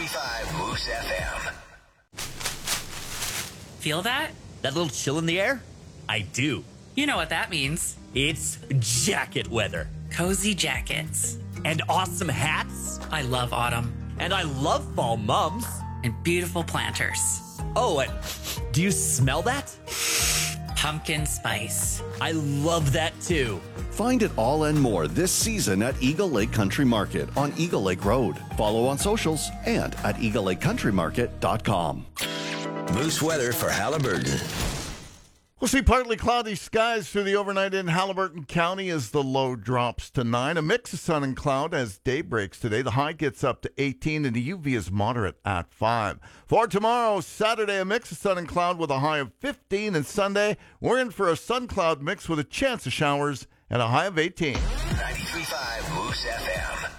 93.5 Moose FM. Feel that? That little chill in the air? I do. You know what that means. It's jacket weather. Cozy jackets. And awesome hats. I love autumn. And I love fall mums. And beautiful planters. Oh, and do you smell that? Pumpkin spice. I love that too. Find it all and more this season at Eagle Lake Country Market on Eagle Lake Road. Follow on socials and at eaglelakecountrymarket.com. Moose weather for Halliburton. We'll see partly cloudy skies through the overnight in Halliburton County as the low drops to 9. A mix of sun and cloud as day breaks today. The high gets up to 18 and the UV is moderate at 5. For tomorrow, Saturday, a mix of sun and cloud with a high of 15. And Sunday, we're in for a sun-cloud mix with a chance of showers and a high of 18. 93.5 Moose FM.